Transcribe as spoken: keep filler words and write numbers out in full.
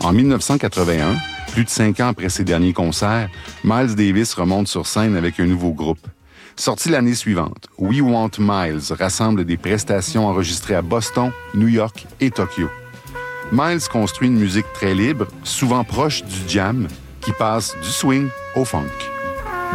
En dix-neuf cent quatre-vingt-un, plus de cinq ans après ses derniers concerts, Miles Davis remonte sur scène avec un nouveau groupe. Sorti l'année suivante, We Want Miles rassemble des prestations enregistrées à Boston, New York et Tokyo. Miles construit une musique très libre, souvent proche du jam, qui passe du swing au funk.